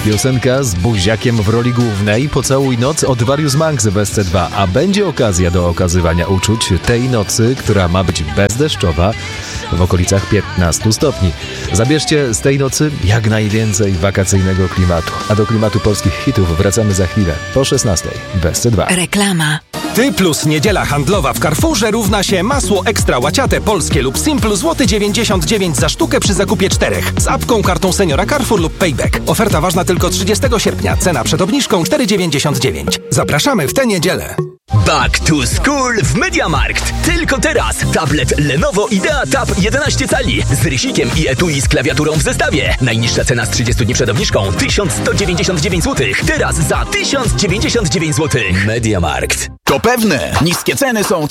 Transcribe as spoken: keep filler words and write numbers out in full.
Piosenka z Buziakiem w roli głównej, Pocałuj noc od Warius Manx w S C dwa, a będzie okazja do okazywania uczuć tej nocy, która ma być bezdeszczowa w okolicach piętnastu stopni. Zabierzcie z tej nocy jak najwięcej wakacyjnego klimatu, a do klimatu polskich hitów wracamy za chwilę po szesnastej w S C dwa. Reklama. Ty plus niedziela handlowa w Carrefourze równa się masło ekstra łaciate polskie lub Simple złoty dziewięćdziesiąt dziewięć za sztukę przy zakupie czterech z apką, kartą seniora Carrefour lub Payback. Oferta ważna tylko trzydziestego sierpnia. Cena przed obniżką cztery dziewięćdziesiąt dziewięć. Zapraszamy w tę niedzielę. Back to school w MediaMarkt. Tylko teraz tablet Lenovo Idea Tab jedenaście cali z rysikiem i etui z klawiaturą w zestawie. Najniższa cena z trzydziestu dni przed obniżką tysiąc sto dziewięćdziesiąt dziewięć złotych. Teraz za tysiąc dziewięćdziesiąt dziewięć złotych. MediaMarkt. To pewne, niskie ceny są